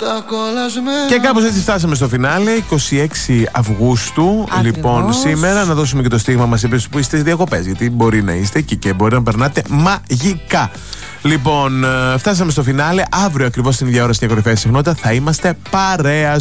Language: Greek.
Και κάπως έτσι φτάσαμε στο φινάλε, 26 Αυγούστου. Ακριβώς. Λοιπόν, σήμερα να δώσουμε και το στίγμα μας επίσης που είστε διακοπές. Γιατί μπορεί να είστε και μπορεί να περνάτε μαγικά. Λοιπόν, φτάσαμε στο φινάλε. Αύριο ακριβώς την ίδια ώρα στην κορυφαία συχνότητα θα είμαστε παρέα